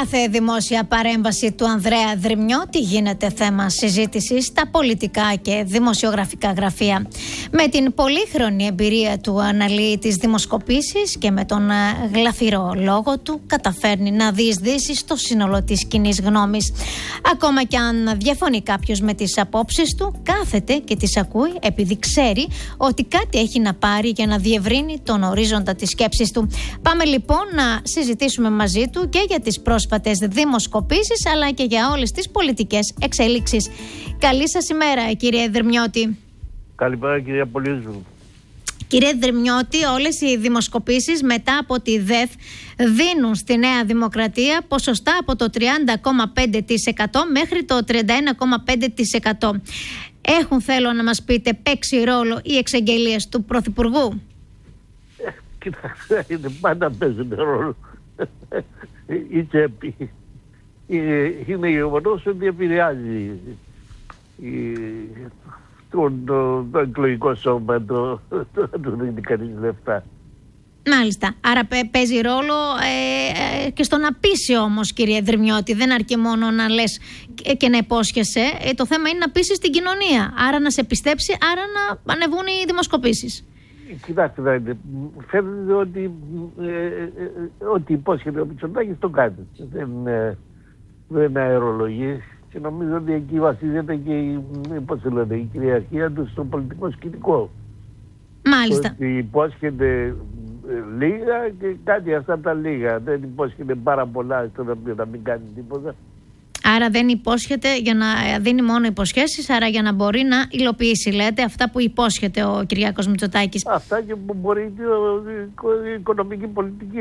Κάθε δημόσια παρέμβαση του Ανδρέα Δρυμιώτη γίνεται θέμα συζήτησης στα πολιτικά και δημοσιογραφικά γραφεία. Με την πολύχρονη εμπειρία του αναλύει τις δημοσκοπήσεις και με τον γλαφυρό λόγο του καταφέρνει να διεισδύσει στο σύνολο της κοινής γνώμης. Ακόμα και αν διαφωνεί κάποιος με τις απόψεις του, κάθεται και τις ακούει επειδή ξέρει ότι κάτι έχει να πάρει για να διευρύνει τον ορίζοντα της σκέψης του. Πάμε λοιπόν να συζητήσουμε μαζί του και για τις πρόσφατες δημοσκοπήσεις αλλά και για όλες τις πολιτικές εξέλιξεις. Καλή σας ημέρα, κύριε Δρυμιώτη. Καλημέρα, κυρία Πολύζου. Κύριε Δρυμιώτη, όλες οι δημοσκοπήσεις μετά από τη ΔΕΘ δίνουν στη Νέα Δημοκρατία ποσοστά από το 30,5% μέχρι το 31,5%. Έχουν, θέλω να μας πείτε, παίξει ρόλο οι εξαγγελίες του Πρωθυπουργού? Κοιτάξτε, πάντα παίζουν ρόλο. Είναι γεγονός ότι επηρεάζει το εκλογικό σώμα του δίνει κανείς λεφτά. Μάλιστα. Άρα παίζει ρόλο και στο να πείσει όμως, κύριε Δρυμιώτη. Δεν αρκεί μόνο να λες και να υπόσχεσαι. Το θέμα είναι να πείσεις την κοινωνία. Άρα να σε πιστέψει, άρα να ανεβούν οι δημοσκοπήσεις. Κοιτάξτε, φαίνεται ότι υπόσχεται ο Μητσοτάκης το κάνει. Δεν αερολογεί και νομίζω ότι εκεί βασίζεται και η κυριαρχία του στο πολιτικό σκηνικό. Μάλιστα. Ότι υπόσχεται λίγα και κάτι αυτά τα λίγα. Δεν υπόσχεται πάρα πολλά στον οποίο να μην κάνει τίποτα. Άρα δεν υπόσχεται για να δίνει μόνο υποσχέσεις, άρα για να μπορεί να υλοποιήσει, λέτε, αυτά που υπόσχεται ο Κυριάκος Μητσοτάκης. Αυτά και που μπορεί η οικονομική πολιτική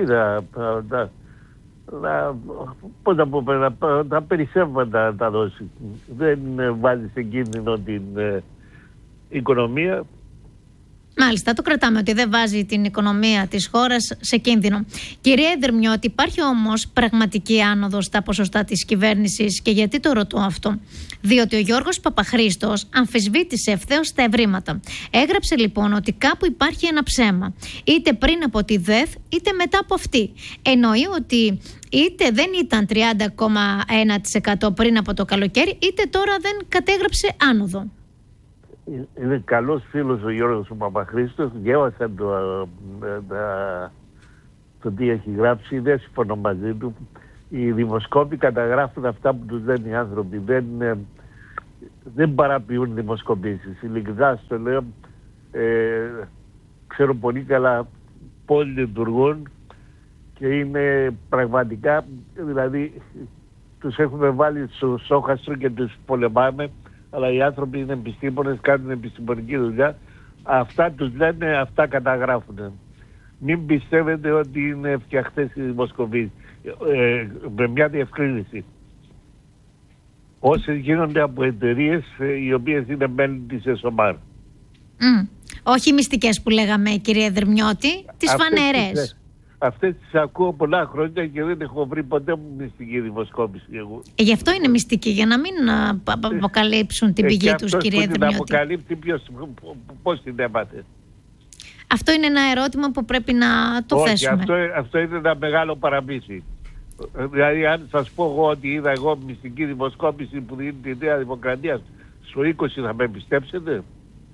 να περισσεύματα να τα δώσει. Δεν βάζει σε κίνδυνο την οικονομία. Μάλιστα, το κρατάμε ότι δεν βάζει την οικονομία της χώρας σε κίνδυνο. Κυρία Δρυμιώτη, υπάρχει όμως πραγματική άνοδος στα ποσοστά της κυβέρνησης και γιατί το ρωτώ αυτό? Διότι ο Γιώργος Παπαχρήστος αμφισβήτησε ευθέως τα ευρήματα. Έγραψε λοιπόν ότι κάπου υπάρχει ένα ψέμα, είτε πριν από τη ΔΕΘ είτε μετά από αυτή. Εννοεί ότι είτε δεν ήταν 30,1% πριν από το καλοκαίρι, είτε τώρα δεν κατέγραψε άνοδο. Είναι καλός φίλος ο Γιώργος ο Παπαχρήστος. Διάβασα το τι έχει γράψει. Δεν συμφωνώ μαζί του. Οι δημοσκόποι καταγράφουν αυτά που τους λένε οι άνθρωποι. Δεν παραποιούν δημοσκοπήσεις. Ειλικρινά στο λέω. Ξέρω πολύ καλά πώς λειτουργούν και είναι πραγματικά, δηλαδή τους έχουμε βάλει στο στόχαστρο και τους πολεμάμε. Αλλά οι άνθρωποι είναι επιστήμονες, κάνουν επιστημονική δουλειά. Αυτά τους λένε, αυτά καταγράφουν. Μην πιστεύετε ότι είναι φτιαχτές οι δημοσκοπήσεις. Με μια διευκρίνηση. Όσες γίνονται από εταιρείες οι οποίες είναι μέλη της ΕΣΟΜΑΡ. Όχι μυστικές που λέγαμε, κύριε Δρυμιώτη, τις φανερές. Αυτές τις ακούω πολλά χρόνια και δεν έχω βρει ποτέ μυστική δημοσκόπηση εγώ. Γι' αυτό είναι μυστική, για να μην αποκαλύψουν την πηγή τους, κύριε Δρυμιώτη. Και αυτό την αποκαλύπτει πώς την έμαθε? Αυτό είναι ένα ερώτημα που πρέπει να το θέσουμε. Αυτό είναι ένα μεγάλο παραμύθι. Δηλαδή αν σας πω εγώ ότι είδα εγώ μυστική δημοσκόπηση που δίνει τη Νέα Δημοκρατία στο 20, θα με πιστέψετε?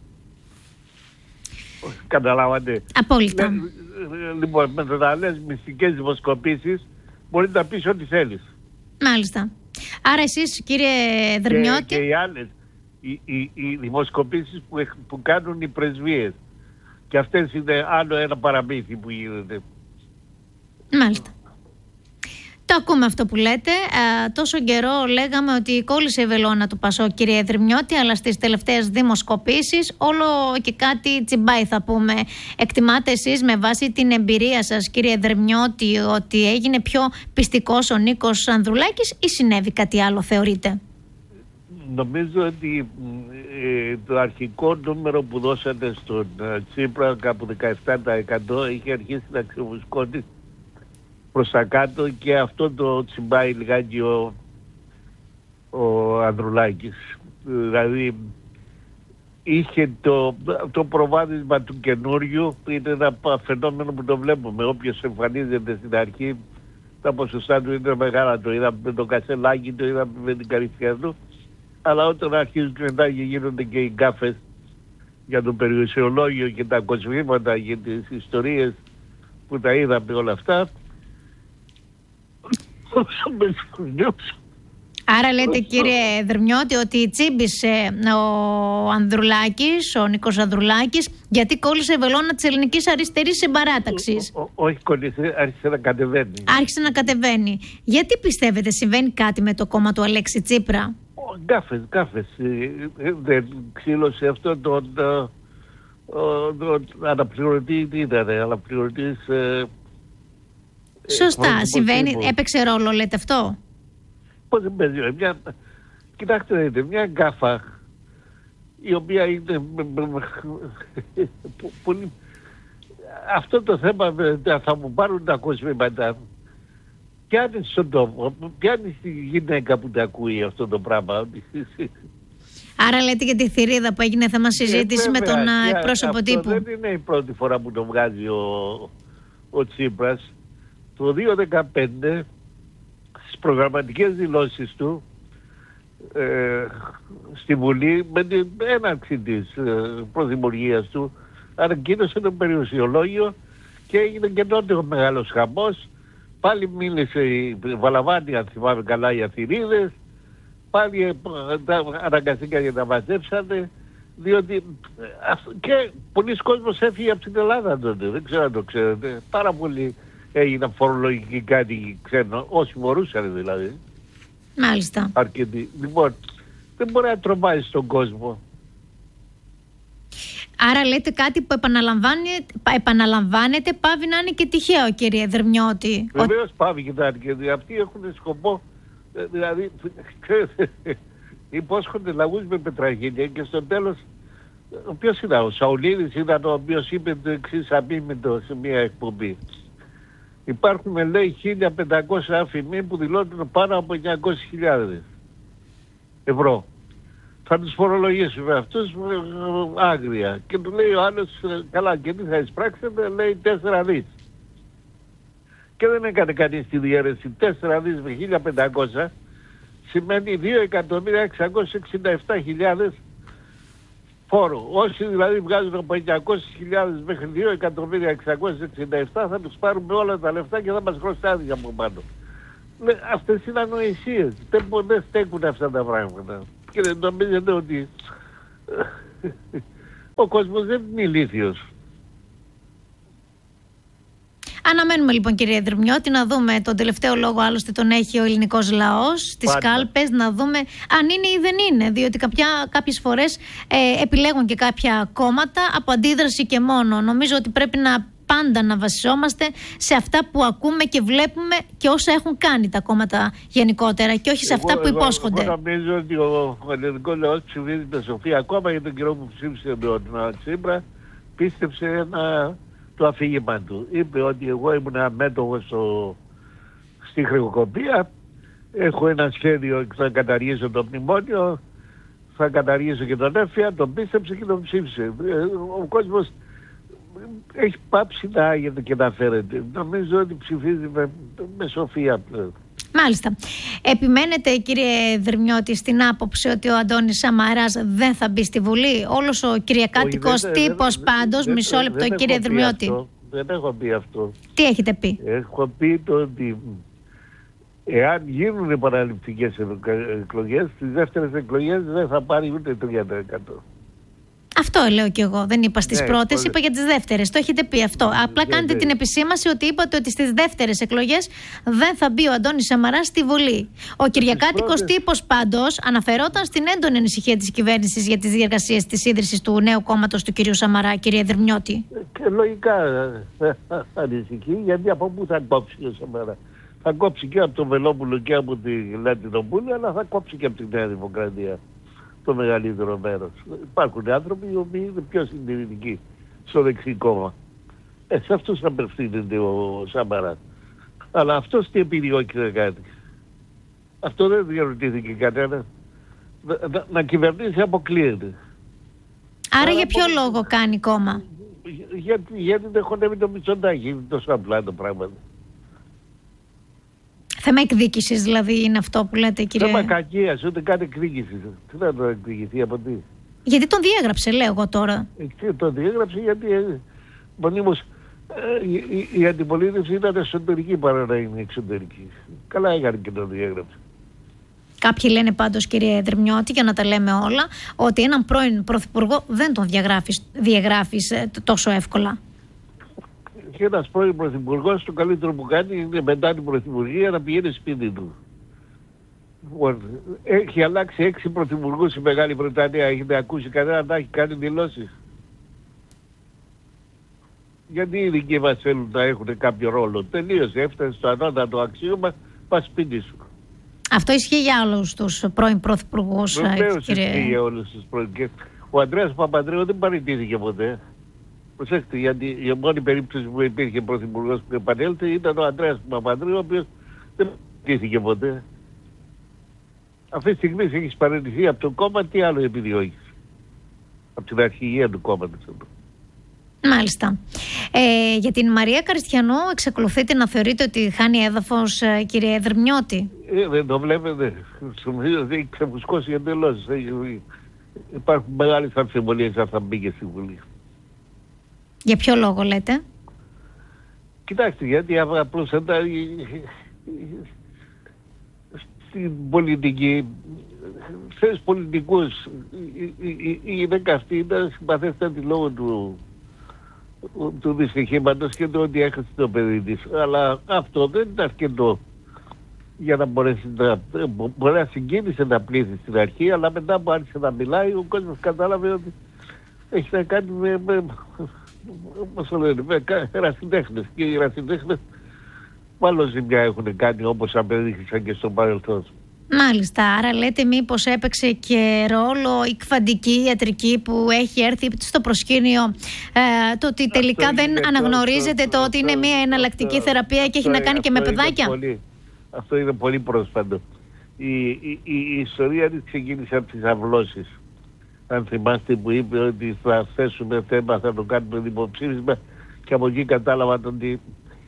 Καταλάβατε? Απόλυτα. Λοιπόν, με το να λες μυστικές δημοσκοπήσεις μπορεί να πεις ό,τι θέλεις. Μάλιστα. Άρα εσείς, κύριε Δρυμιώτη... Και οι άλλες, οι δημοσκοπήσεις που κάνουν οι πρεσβείες. Και αυτές είναι άλλο ένα παραμύθι που γίνεται. Μάλιστα. Το ακούμε αυτό που λέτε. Τόσο καιρό λέγαμε ότι κόλλησε η βελόνα του Πασόκ, κύριε Δρυμιώτη, αλλά στις τελευταίες δημοσκοπήσεις όλο και κάτι τσιμπάει, θα πούμε. Εκτιμάτε εσείς με βάση την εμπειρία σας, κύριε Δρυμιώτη, ότι έγινε πιο πιστικός ο Νίκος Ανδρουλάκης ή συνέβη κάτι άλλο, θεωρείτε? Νομίζω ότι το αρχικό νούμερο που δώσατε στον Τσίπρα, κάπου 17%, είχε αρχίσει να ξεβουσκώνει προς τα κάτω και αυτό το τσιμπάει λιγάκι ο Ανδρουλάκης. Δηλαδή είχε το προβάδισμα του καινούριου, είναι ένα φαινόμενο που το βλέπουμε. Όποιος εμφανίζεται στην αρχή τα ποσοστά του είναι μεγάλα. Το είδαμε με τον Κασελάκη, το είδαμε με την Καριστιανού. Αλλά όταν αρχίζουν μετά και γίνονται και οι γκάφες για το περιουσιολόγιο και τα κοσμήματα και τις ιστορίες που τα είδαμε όλα αυτά. Άρα λέτε, κύριε Δρμιώτη, ότι τσίμπησε ο Ανδρουλάκης, ο Νίκος Ανδρουλάκης, γιατί κόλλησε η βελόνα της ελληνικής αριστερής συμπαράταξης. Όχι κόλλησε, άρχισε να κατεβαίνει. Άρχισε να κατεβαίνει. Γιατί πιστεύετε συμβαίνει κάτι με το κόμμα του Αλέξη Τσίπρα? Γκάφες. Δεν ξύλωσε αυτό τον αναπληρωτή, τι ήταν, αναπληρωτής... Σωστά, συμβαίνει, έπαιξε ρόλο, λέτε αυτό? Πώς δεν παίζει, κοιτάξτε, μια γκάφα η οποία είναι πολύ... Αυτό το θέμα θα μου πάρουν τα κοσμήματα. Πιάνεις στον τόπο, πιάνεις τη γυναίκα που τα ακούει αυτό το πράγμα. Άρα λέτε για τη θηρίδα που έγινε θέμα συζήτηση με τον εκπρόσωπο τύπου. Αυτό δεν είναι η πρώτη φορά που το βγάζει ο Τσίπρας. Το 2015 στις προγραμματικές δηλώσεις του στη Βουλή, με την έναρξη της πρωθυπουργίας του, ανακοίνωσε το περιουσιολόγιο και έγινε και τότε ο μεγάλος χαμός. Πάλι μίλησε η Βαλαβάνη, αν θυμάμαι καλά, για θηρίδες. Πάλι αναγκαστήκαν και τα μαζέψανε, διότι και πολλοί κόσμος έφυγε από την Ελλάδα τότε, δεν ξέρω αν το ξέρετε. Πάρα πολλοί έγιναν φορολογικοί κάτοικοι ξένοι, όσοι μπορούσαν δηλαδή. Μάλιστα. Αρκετοί. Λοιπόν, δεν μπορεί να τρομάζει τον κόσμο. Άρα λέτε κάτι που επαναλαμβάνεται, πάβει να είναι και τυχαίο, κύριε Δρμιώτη. Βεβαίως πάβει και να είναι, γιατί αυτοί έχουν σκοπό, δηλαδή, υπόσχονται λαγούς με πετραγίνια και στο τέλος, ποιος ήταν, ο Σαουλίδης ήταν ο οποίος είπε το εξής αμίμητο σε μια εκπομπή. Υπάρχουν, λέει, 1.500 αφημοί που δηλώνουν πάνω από 900.000 ευρώ. Θα τους φορολογήσουμε αυτούς άγρια. Και του λέει ο άλλος, καλά, και τι θα εισπράξετε, λέει 4 δις. Και δεν έκανε κανείς τη διαίρεση. 4 δις με 1.500 σημαίνει 2.667.000 φόρο. Όσοι δηλαδή βγάζουν από 900.000 μέχρι 2.667 θα τους πάρουμε όλα τα λεφτά και θα μας χρωστάδει από πάνω. Αυτές είναι ανοησίες. Δεν στέκουν αυτά τα πράγματα. Και δεν νομίζετε ότι ο κόσμος δεν είναι ηλίθιος. Αναμένουμε λοιπόν, κύριε Δρμιώτη, να δούμε τον τελευταίο λόγο, άλλωστε τον έχει ο ελληνικός λαός, τις κάλπες, να δούμε αν είναι ή δεν είναι, διότι κάποιες φορές επιλέγουν και κάποια κόμματα από αντίδραση και μόνο. Νομίζω ότι πρέπει πάντα να βασιζόμαστε σε αυτά που ακούμε και βλέπουμε και όσα έχουν κάνει τα κόμματα γενικότερα και όχι σε αυτά που υπόσχονται. Εγώ νομίζω ότι ο ελληνικός λαός ψηφίζει με σοφία. Ακόμα για τον καιρό που ψήφισε τον Τσίπρα, πίστεψε το αφήγημα του. Είπε ότι εγώ ήμουν μέτοχος στη χρεοκοπία, έχω ένα σχέδιο να καταργήσω το μνημόνιο, θα καταργήσω και τον ΕΦΙΑ, τον πίστεψε και τον ψήφισε. Ο κόσμος έχει πάψει να άγεται και να φέρεται. Νομίζω ότι ψηφίζει με σοφία πλέον. Μάλιστα. Επιμένετε, κύριε Δρμιώτη, στην άποψη ότι ο Αντώνης Σαμαράς δεν θα μπει στη Βουλή? Όλος ο κυριακάτικος τύπος πάντως, μισό λεπτό κύριε Δρμιώτη. Δεν έχω πει αυτό. Τι έχετε πει? Έχω πει το ότι εάν γίνουν επαναληπτικές εκλογές, στις δεύτερες εκλογές δεν θα πάρει ούτε 3%. Αυτό λέω κι εγώ. Δεν είπα στις πρώτες, είπα για τις δεύτερες. Το έχετε πει αυτό. Απλά κάνετε την επισήμαση ότι είπατε ότι στις δεύτερες εκλογές δεν θα μπει ο Αντώνης Σαμαράς στη Βουλή. Ο κυριακάτικος τύπος πάντως αναφερόταν στην έντονη ανησυχία της κυβέρνησης για τις διεργασίες της ίδρυσης του νέου κόμματος του κυρίου Σαμαρά, κύριε Δρμιώτη. Και λογικά ανησυχεί, γιατί από πού θα κόψει ο Σαμαρά? Θα κόψει και από τον Βελόπουλο και από τη Λατινοπούλη, αλλά θα κόψει και από τη Νέα Δημοκρατία το μεγαλύτερο μέρος. Υπάρχουν άνθρωποι οι οποίοι είναι πιο συντηρητικοί στο δεξί κόμμα. Σε αυτούς απευθύνεται ο Σαμαράς. Αλλά αυτός τι επιδιώκει να κάνει? Αυτό δεν διαρωτήθηκε κανένα. Να κυβερνήσει αποκλείεται. Άρα για ποιο λόγο κάνει κόμμα? Γιατί δεν χωνεύει το Μητσοτάκη. Είναι τόσο απλά το πράγμα. Θέμα εκδίκησης δηλαδή είναι αυτό που λέτε, κύριε? Θέμα κακίας, ούτε καν εκδίκησης. Τι να το εκδικηθεί από τι? Γιατί τον διέγραψε, λέω εγώ τώρα. Τον διέγραψε γιατί μονίμως η αντιπολίτευση ήταν εσωτερική παρά να είναι εξωτερική. Καλά έκανε και τον διέγραψε. Κάποιοι λένε πάντως, κύριε Δρυμιώτη, για να τα λέμε όλα, ότι έναν πρώην πρωθυπουργό δεν τον διαγράφεις τόσο εύκολα. Και ένας πρώην πρωθυπουργός, το καλύτερο που κάνει είναι μετά την πρωθυπουργία να πηγαίνει σπίτι του. Έχει αλλάξει 6 πρωθυπουργούς η Μεγάλη Βρετανία. Έχετε ακούσει κανένα να έχει κάνει δηλώσεις? Γιατί οι δικοί μας θέλουν να έχουν κάποιο ρόλο? Τελείωσε, έφτασε στο ανώτατο αξίωμα, πας σπίτι σου. Αυτό ισχύει για όλους τους πρώην πρωθυπουργούς, βεβαίως κύριε? Ισχύει για όλους τους πρώην. Ο Ανδρέας Παπανδρέου δεν παραιτήθηκε ποτέ. Προσέξτε, γιατί η μόνη περίπτωση που υπήρχε πρωθυπουργός που επανέλθε ήταν ο Ανδρέας Παπανδρέου, ο οποίος δεν παραιτήθηκε ποτέ. Αυτή τη στιγμή έχεις παραιτηθεί από το κόμμα, τι άλλο επιδιώκεις? Από την αρχηγία του κόμματος. Μάλιστα. Για την Μαρία Καριστιανού εξακολουθείτε να θεωρείτε ότι χάνει έδαφος, κύριε Δρυμιώτη? Δεν το βλέπετε? Νομίζω ότι έχει ξεφουσκώσει εντελώς. Υπάρχουν μεγάλες αμφιβολίες αν θα μπήκε στη Βουλή. Για ποιο λόγο λέτε? Κοιτάξτε, γιατί απλώς στην πολιτική, στις πολιτικούς, η γυναίκα αυτή ήταν συμπαθέστατη λόγω του δυστυχήματος και το ότι έχασε το παιδί της. Αλλά αυτό δεν είναι αρκετό για να μπορέσει να συγκίνησε να πλήθει στην αρχή, αλλά μετά που άρχισε να μιλάει, ο κόσμος κατάλαβε ότι έχει να κάνει με ερασιτέχνες. Και οι ερασιτέχνες μάλλον ζημιά έχουν κάνει, όπως απεδείχθησαν και στο παρελθόν. Μάλιστα, άρα λέτε μήπως έπαιξε και ρόλο η κβαντική ιατρική που έχει έρθει στο προσκήνιο, το ότι τελικά δεν αναγνωρίζετε το ότι είναι μια εναλλακτική θεραπεία και έχει να κάνει και με παιδάκια? Αυτό είναι πολύ πρόσφατο. Η ιστορία της ξεκίνησε από τις αυλώσεις. Αν θυμάστε που είπε ότι θα θέσουμε θέμα, θα το κάνουμε δημοψήφισμα, και από εκεί κατάλαβα ότι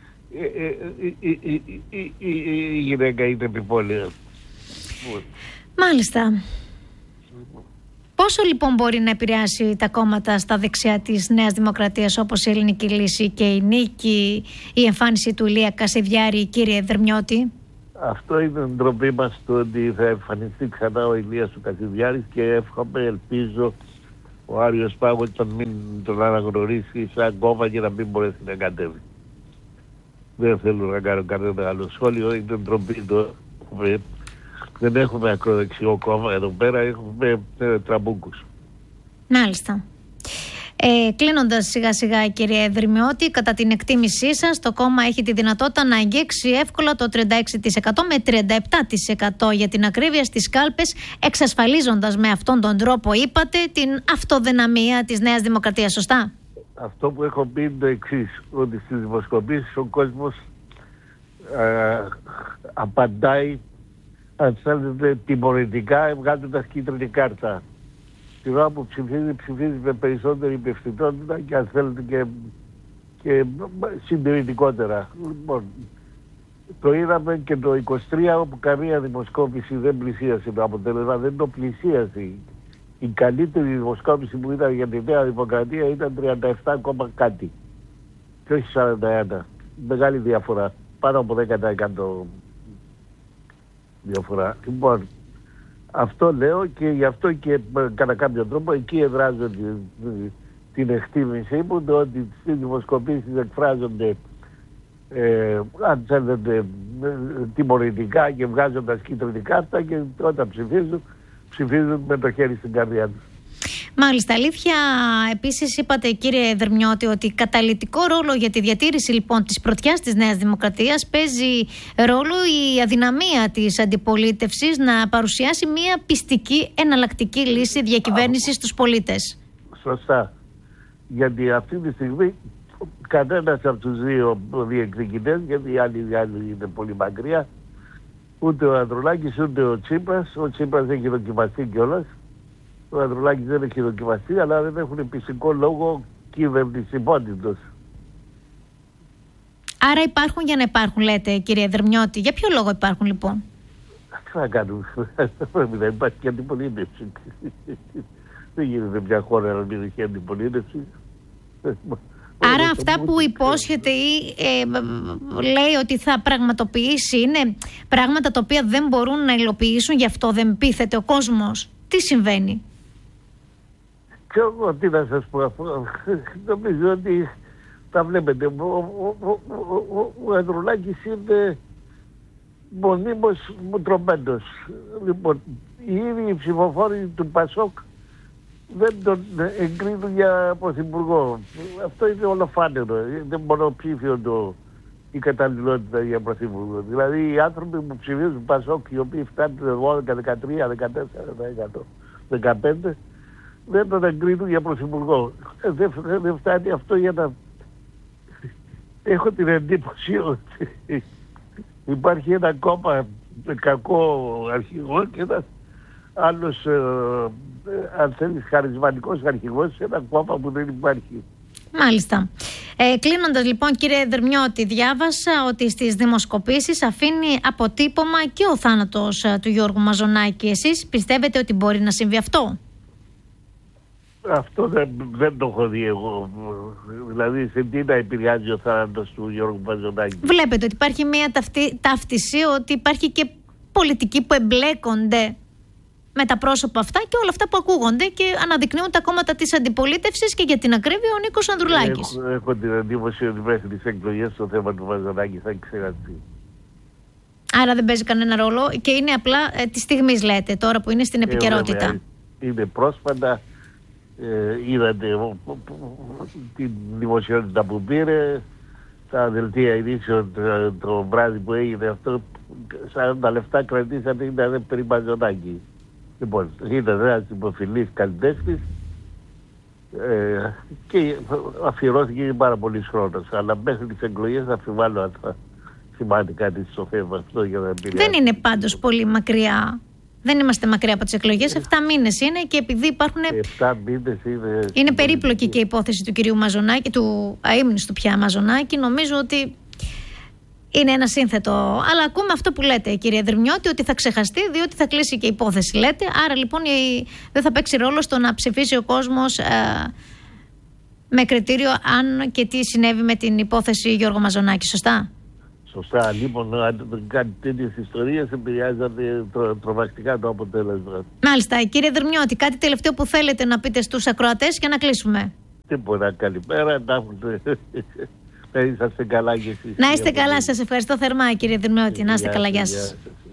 η γυναίκα είναι επιπόλαια. Μάλιστα. Πόσο λοιπόν μπορεί να επηρεάσει τα κόμματα στα δεξιά της Νέας Δημοκρατίας, όπως η Ελληνική Λύση και η Νίκη, η εμφάνιση του Ηλία Κασιδιάρη, κύριε Δρυμιώτη? Αυτό είναι η ντροπή μας, το ότι θα εμφανιστεί ξανά ο Ηλίας του Κασιδιάρης, και εύχομαι, ελπίζω ο Άριος Πάγος να μην τον αναγνωρίσει σαν κόμμα και να μην μπορέσει να κατέβει. Δεν θέλω να κάνω κανένα άλλο σχόλιο, είναι ντροπή το. Δεν έχουμε ακροδεξιό κόμμα εδώ πέρα, έχουμε τραμπούκους. Μάλιστα. Κλείνοντας σιγά σιγά, κύριε Δρυμιώτη, κατά την εκτίμησή σας το κόμμα έχει τη δυνατότητα να αγγίξει εύκολα το 36% με 37% για την ακρίβεια στις κάλπες, εξασφαλίζοντας με αυτόν τον τρόπο, είπατε, την αυτοδυναμία της Νέας Δημοκρατίας, σωστά? Αυτό που έχω πει είναι το εξής, ότι στις δημοσκοπήσεις ο κόσμος απαντάει, αν θέλετε, τιμωρητικά, βγάζοντας κίτρινη κάρτα. Την ώρα που ψηφίζει με περισσότερη υπευθυνότητα και, αν θέλετε, και συντηρητικότερα. Λοιπόν, το είδαμε και το 23, όπου καμία δημοσκόπηση δεν πλησίασε το αποτέλεσμα, δεν το πλησίασε. Η καλύτερη δημοσκόπηση που ήταν για τη Νέα Δημοκρατία ήταν 37, κάτι και όχι 41. Μεγάλη διαφορά, πάνω από 10% διαφορά. Λοιπόν, αυτό λέω, και γι' αυτό και κατά κάποιο τρόπο εκεί εδράζω την εκτίμησή μου, το ότι στις δημοσκοπήσεις εκφράζονται αν θέλετε τιμωρητικά και βγάζοντας κίτρινη κάρτα, και όταν ψηφίζουν με το χέρι στην καρδιά τους. Μάλιστα. Αλήθεια, επίσης είπατε, κύριε Δρυμιώτη, ότι καταλυτικό ρόλο για τη διατήρηση λοιπόν της πρωτιάς της Νέας Δημοκρατίας παίζει ρόλο η αδυναμία της αντιπολίτευσης να παρουσιάσει μια πιστική εναλλακτική λύση διακυβέρνησης στους πολίτες. Σωστά. Γιατί αυτή τη στιγμή κανένας από τους δύο διεκδικητές, γιατί οι άλλοι είναι πολύ μακριά, ούτε ο Ανδρουλάκης ούτε ο Τσίπρας. Ο Τσίπρας έχει δοκιμαστεί κιόλας. Ο Ανδρουλάκης δεν έχει δοκιμαστεί, αλλά δεν έχουν πιστικό λόγο κυβερνησιμότητος. Άρα υπάρχουν για να υπάρχουν, λέτε, κύριε Δρμιώτη. Για ποιο λόγο υπάρχουν, λοιπόν? Τι θα κάνουμε? Πρέπει να υπάρχει και αντιπολίτευση. Δεν γίνεται μια χώρα να μην έχει αντιπολίτευση. Άρα αυτά που υπόσχεται ή λέει ότι θα πραγματοποιήσει είναι πράγματα τα οποία δεν μπορούν να υλοποιήσουν, γι' αυτό δεν πείθεται ο κόσμος. Τι συμβαίνει? Και εγώ τι να σας πω, νομίζω ότι τα βλέπετε. Ο Ανδρουλάκης είναι μονίμως μουτρωμένος. Λοιπόν, οι ίδιοι ψηφοφόροι του ΠΑΣΟΚ δεν τον εγκρίνουν για πρωθυπουργό. Αυτό είναι ολοφάνερο. Είναι μονοψήφιο η καταλληλότητα για πρωθυπουργό. Δηλαδή οι άνθρωποι που ψηφίζουν ΠΑΣΟΚ, οι οποίοι φτάνουν 12, 13, 14%, 15%, δεν τον εγκρίνουν για πρωθυπουργό. Δεν φτάνει αυτό για να... Έχω την εντύπωση ότι υπάρχει ένα κόμμα με κακό αρχηγό και ένας άλλος, αν θέλεις, χαρισματικός αρχηγός σε ένα κόμμα που δεν υπάρχει. Μάλιστα. Κλείνοντας λοιπόν, κύριε Δρμιώτη, διάβασα ότι στις δημοσκοπήσεις αφήνει αποτύπωμα και ο θάνατος του Γιώργου Μαζονάκη. Εσείς πιστεύετε ότι μπορεί να συμβεί αυτό? Αυτό δεν το έχω δει εγώ. Δηλαδή, σε τι να επηρεάζει ο θάνατος του Γιώργου Μαζονάκη? Βλέπετε ότι υπάρχει μια ταύτιση, ότι υπάρχει και πολιτικοί που εμπλέκονται με τα πρόσωπα αυτά και όλα αυτά που ακούγονται και αναδεικνύουν τα κόμματα της αντιπολίτευσης, και για την ακρίβεια ο Νίκος Ανδρουλάκης. Έχω την εντύπωση ότι μέχρι τις εκλογές το θέμα του Μαζονάκη θα ξεχαστεί. Άρα δεν παίζει κανένα ρόλο και είναι απλά τη στιγμή, λέτε, τώρα που είναι στην επικαιρότητα. Είναι πρόσφατα. Είδατε την δημοσιότητα που πήρε, τα δελτία ειδήσεων το βράδυ που έγινε αυτό, 40 λεπτά κρατήσατε, ήταν περί Μαζονάκη. Λοιπόν, ήταν ένας υποφιλής καλλιτέχνης και αφιερώθηκε πάρα πολύς χρόνος, αλλά μέχρι τις εκλογές θα αμφιβάλλω αν θα σημαίνει κάτι στο θέμα αυτό για να επηρεάσει. Δεν είναι πάντως πολύ μακριά. Δεν είμαστε μακριά από τις εκλογές, 7 μήνες είναι, και επειδή υπάρχουν... 7 μήνες είναι περίπλοκη και η υπόθεση του κυρίου Μαζονάκη, του αείμνηστου πια Μαζονάκη. Νομίζω ότι είναι ένα σύνθετο. Αλλά ακούμε αυτό που λέτε, κύριε Δρμιώτη, ότι θα ξεχαστεί, διότι θα κλείσει και η υπόθεση, λέτε. Άρα λοιπόν δεν θα παίξει ρόλο στο να ψηφίσει ο κόσμος με κριτήριο αν και τι συνέβη με την υπόθεση Γιώργο Μαζονάκη. Σωστά? Σωστά. Λοιπόν, αν κάνει τέτοιες ιστορίες, επηρεάζεται τρομακτικά το αποτέλεσμα. Μάλιστα. Κύριε Δρμιώτη, κάτι τελευταίο που θέλετε να πείτε στους ακροατές για να κλείσουμε? Τίποτα. Καλημέρα. Να είσαστε καλά και εσείς. Να είστε καλά. Σας ευχαριστώ θερμά, κύριε Δρμιώτη. Να είστε καλά. Γεια σας.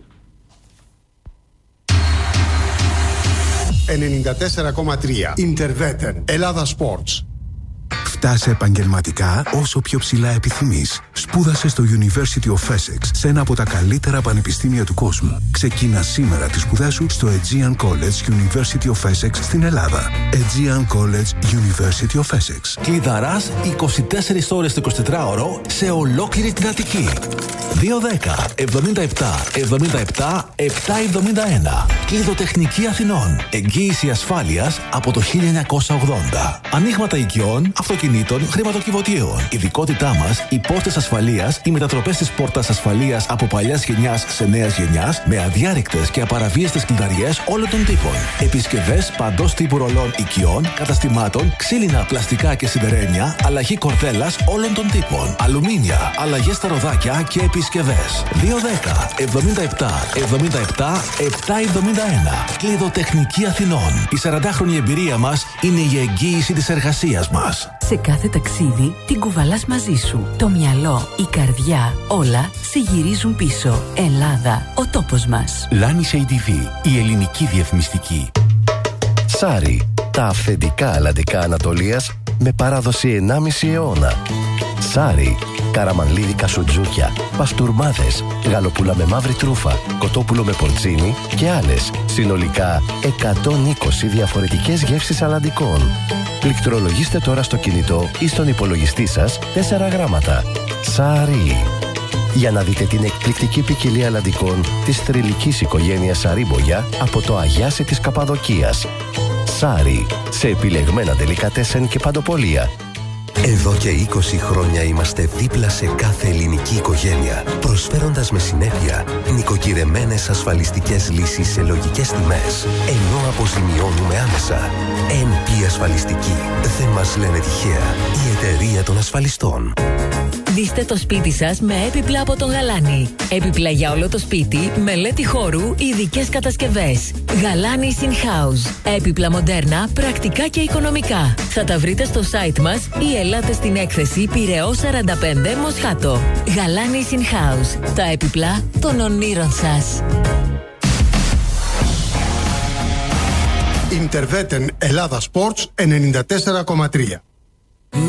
94,3 Interveten Ελλάδα Sports. Φτάσε επαγγελματικά όσο πιο ψηλά επιθυμείς. Σπούδασε στο University of Essex, σε ένα από τα καλύτερα πανεπιστήμια του κόσμου. Ξεκίνα σήμερα τις σπουδές σου στο Aegean College University of Essex στην Ελλάδα. Aegean College University of Essex. Κλειδαράς 24 ώρες το 24ωρο σε ολόκληρη την Αττική. 210 77 77 771. Κλειδοτεχνική Αθηνών. Εγγύηση ασφάλειας από το 1980. Ανοίγματα οικειών, αυτοκινήτων, χρηματοκιβωτίων. Ειδικότητά μας, οι πόρτες ασφαλείας, οι μετατροπές της πόρτας ασφαλείας από παλιάς γενιάς σε νέας γενιάς, με αδιάρρηκτες και απαραβίαστες κλειδαριές όλων των τύπων. Επισκευές παντός τύπου ρολών οικειών, καταστημάτων, ξύλινα, πλαστικά και σιδερένια, αλλαγή κορδέλας όλων των τύπων. Αλουμίνια, αλλαγές στα ροδάκια και επισκευές. 210 77 77 771. Κλειδοτεχνική Αθηνών. Η 40χρονη εμπειρία μας είναι η εγγύηση της εργασίας μας. Σε κάθε ταξίδι την κουβαλάς μαζί σου. Το μυαλό, η καρδιά, όλα σε γυρίζουν πίσω. Ελλάδα, ο τόπος μας. Λάνις ADV, η ελληνική διαφημιστική. Σάρι, τα αυθεντικά αλλαντικά Ανατολίας με παράδοση 1,5 αιώνα. Σάρι, καραμανλίδικα σουτζούκια, παστούρμάδες, γαλοπούλα με μαύρη τρούφα, κοτόπουλο με πορτσίνι και άλλες. Συνολικά 120 διαφορετικές γεύσεις αλλαντικών. Πληκτρολογήστε τώρα στο κινητό ή στον υπολογιστή σας 4 γράμματα. Σάρι. Για να δείτε την εκπληκτική ποικιλία αλλαντικών της θρυλικής οικογένειας Σαρίμπογια από το Αγιάσι της Καπαδοκίας. Σάρι. Σε επιλεγμένα ντελικατέσεν και παντοπολία. Εδώ και 20 χρόνια είμαστε δίπλα σε κάθε ελληνική οικογένεια, προσφέροντας με συνέπεια νοικοκυρεμένες ασφαλιστικές λύσεις σε λογικές τιμές, ενώ αποζημιώνουμε άμεσα. NP Ασφαλιστική. Δεν μας λένε τυχαία. Η εταιρεία των ασφαλιστών. Δείστε το σπίτι σας με έπιπλα από τον Γαλάνη. Έπιπλα για όλο το σπίτι, μελέτη χώρου, ειδικές κατασκευές. Γαλάνη In-House. Έπιπλα μοντέρνα, πρακτικά και οικονομικά. Θα τα βρείτε στο site μας ή ελάτε στην έκθεση Πειραιώς 45 Μοσχάτο. Γαλάνη In-House. Τα έπιπλα των ονείρων σας. Interveten Ελλάδα Sports 94,3.